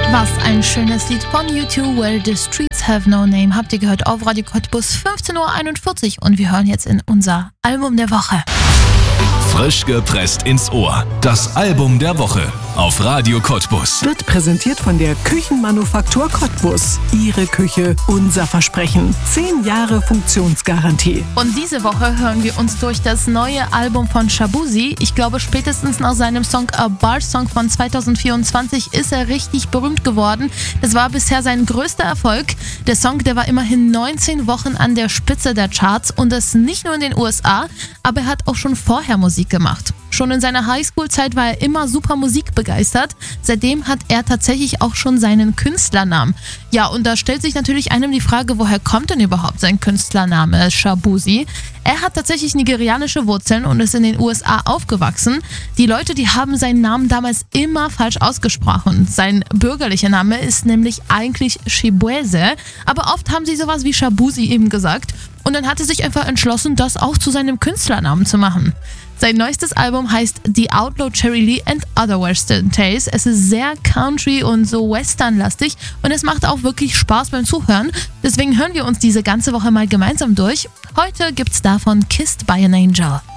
Was ein schönes Lied von U2, Where the Streets Have No Name. Habt ihr gehört auf Radio Cottbus 15.41 Uhr und wir hören jetzt in unser Album der Woche. Frisch gepresst ins Ohr. Das Album der Woche auf Radio Cottbus. Wird präsentiert von der Küchenmanufaktur Cottbus. Ihre Küche, unser Versprechen. 10 Jahre Funktionsgarantie. Und diese Woche hören wir uns durch das neue Album von Shaboozey. Ich glaube, spätestens nach seinem Song A Bar Song von 2024 ist er richtig berühmt geworden. Das war bisher sein größter Erfolg. Der Song, der war immerhin 19 Wochen an der Spitze der Charts und das nicht nur in den USA, aber er hat auch schon vorher Musik gemacht. Schon in seiner Highschool-Zeit war er immer super musikbegeistert. Seitdem hat er tatsächlich auch schon seinen Künstlernamen. Ja, und da stellt sich natürlich einem die Frage, woher kommt denn überhaupt sein Künstlername Shaboozey? Er hat tatsächlich nigerianische Wurzeln und ist in den USA aufgewachsen. Die Leute, die haben seinen Namen damals immer falsch ausgesprochen. Sein bürgerlicher Name ist nämlich eigentlich Chibueze, aber oft haben sie sowas wie Shaboozey eben gesagt. Und dann hat er sich einfach entschlossen, das auch zu seinem Künstlernamen zu machen. Sein neuestes Album heißt The Outlaw Cherry Lee and Other Western Tales. Es ist sehr country und so westernlastig und es macht auch wirklich Spaß beim Zuhören. Deswegen hören wir uns diese ganze Woche mal gemeinsam durch. Heute gibt's davon Kissed by an Angel.